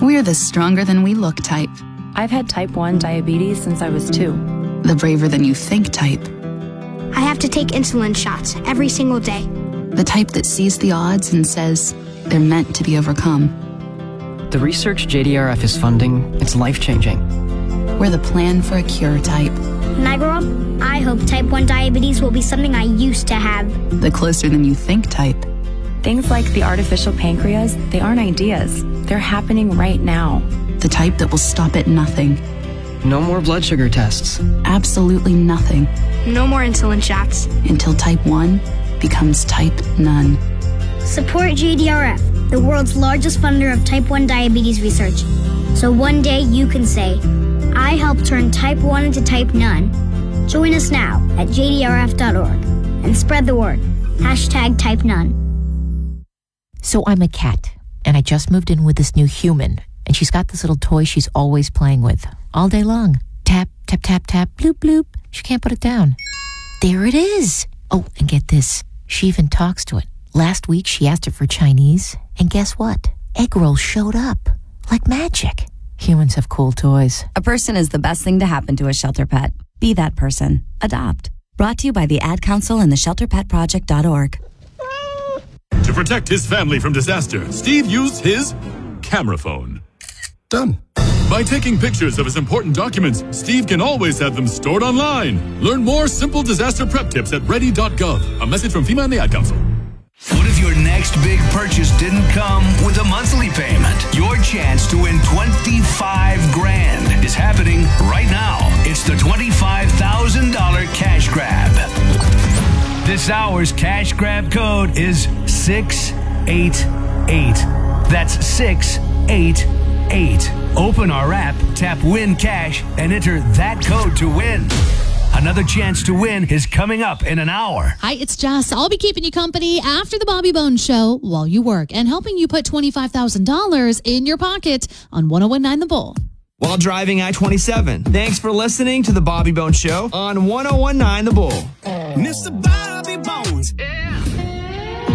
We're the stronger than we look type. I've had type 1 diabetes since I was 2. The braver than you think type. I have to take insulin shots every single day. The type that sees the odds and says they're meant to be overcome. The research JDRF is funding, it's life-changing. We're the plan for a cure type. When I grow up, I hope type 1 diabetes will be something I used to have. The closer than you think type. Things like the artificial pancreas, they aren't ideas. They're happening right now. The type that will stop at nothing. No more blood sugar tests. Absolutely nothing. No more insulin shots. Until type 1 becomes type none. Support JDRF, the world's largest funder of type 1 diabetes research. So one day you can say, I helped turn type 1 into type none. Join us now at jdrf.org and spread the word. #type none. So I'm a cat, and I just moved in with this new human, and she's got this little toy she's always playing with, all day long. Tap, tap, tap, tap, bloop, bloop. She can't put it down. There it is. Oh, and get this. She even talks to it. Last week, she asked it for Chinese, and guess what? Egg rolls showed up. Like magic. Humans have cool toys. A person is the best thing to happen to a shelter pet. Be that person. Adopt. Brought to you by the Ad Council and the ShelterPetProject.org. To protect his family from disaster, Steve used his camera phone. Done. By taking pictures of his important documents, Steve can always have them stored online. Learn more simple disaster prep tips at ready.gov. A message from FEMA and the Ad Council. What if your next big purchase didn't come with a monthly payment? Your chance to win $25,000 is happening right now. It's the $25,000 cash grab. This hour's cash grab code is 688. That's 688. Open our app, tap Win Cash, and enter that code to win. Another chance to win is coming up in an hour. Hi, it's Jess. I'll be keeping you company after the Bobby Bones Show while you work and helping you put $25,000 in your pocket on 1019 The Bull. While driving I-27. Thanks for listening to the Bobby Bones Show on 1019 The Bull. Mr. Bobby Bones. Yeah.